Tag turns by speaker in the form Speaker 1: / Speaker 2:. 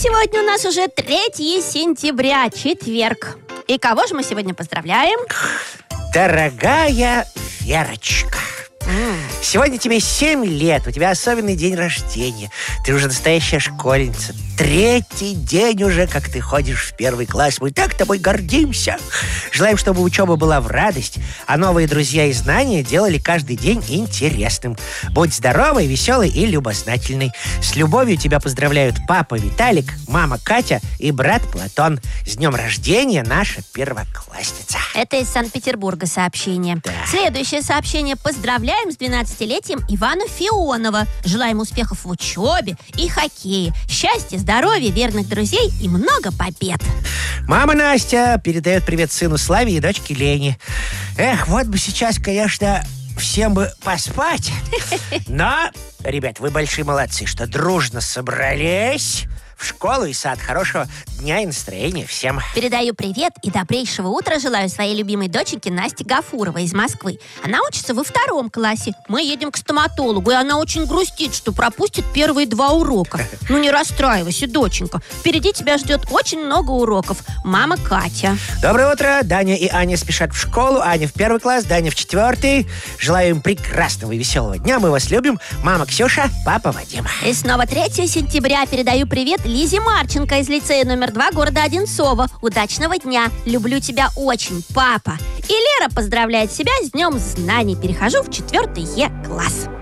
Speaker 1: сегодня у нас уже 3 сентября, четверг. И кого же мы сегодня поздравляем?
Speaker 2: Дорогая Верочка, сегодня тебе 7 лет, у тебя особенный день рождения. Ты уже настоящая школьница. 3-й день уже, как ты ходишь в 1 класс. Мы так тобой гордимся. Желаем, чтобы учеба была в радость, а новые друзья и знания делали каждый день интересным. Будь здоровой, веселой и любознательной. С любовью тебя поздравляют папа Виталик, мама Катя и брат Платон. С днем рождения, наша первоклассница.
Speaker 1: Это из Санкт-Петербурга сообщение.
Speaker 2: Да.
Speaker 1: Следующее сообщение. Поздравляем с 12-летием Ивана Фионова. Желаем успехов в учебе и хоккее. Счастья, здоровья, верных друзей и много побед.
Speaker 2: Мама Настя передает привет сыну Славе и дочке Лене. Эх, вот бы сейчас, конечно, всем бы поспать. Но, ребят, вы большие молодцы, что дружно собрались в школу и сад. Хорошего дня и настроения всем.
Speaker 1: Передаю привет и добрейшего утра желаю своей любимой доченьке Насте Гафуровой из Москвы. Она учится во 2 классе. Мы едем к стоматологу, и она очень грустит, что пропустит первые 2 урока. Ну не расстраивайся, доченька. Впереди тебя ждет очень много уроков. Мама Катя.
Speaker 2: Доброе утро. Даня и Аня спешат в школу. Аня в 1 класс, Даня в 4. Желаю им прекрасного и веселого дня. Мы вас любим. Мама Ксюша, папа Вадим.
Speaker 1: И снова 3 сентября передаю привет Лизе Марченко из лицея номер 2 города Одинцово. Удачного дня. Люблю тебя очень, папа. И Лера поздравляет себя с Днем знаний. Перехожу в 4 класс.